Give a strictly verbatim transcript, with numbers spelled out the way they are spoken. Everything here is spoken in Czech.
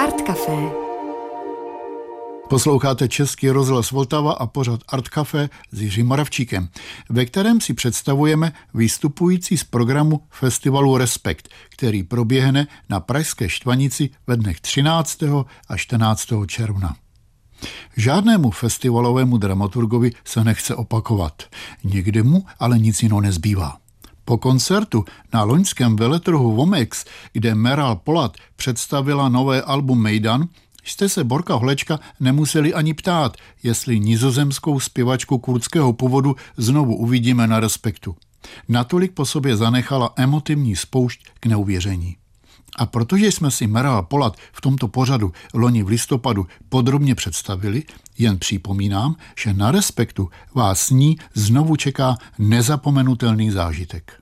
Art Café. Posloucháte Český rozhlas Vltava a pořad Art Café s Jiřím Moravčíkem, ve kterém si představujeme vystupující z programu festivalu Respekt, který proběhne na pražské Štvanici ve dnech třináctého a čtrnáctého června. Žádnému festivalovému dramaturgovi se nechce opakovat. Nikdy mu ale nic jiného nezbývá. Po koncertu na loňském veletrhu Womex, kde Meral Polat představila nové album Mejdan, jste se Borka Holečka nemuseli ani ptát, jestli nizozemskou zpěvačku kurdského původu znovu uvidíme na Respektu. Natolik po sobě zanechala emotivní spoušť k neuvěření. A protože jsme si Meral Polat v tomto pořadu loni v listopadu podrobně představili, jen připomínám, že na Respektu vás s ní znovu čeká nezapomenutelný zážitek.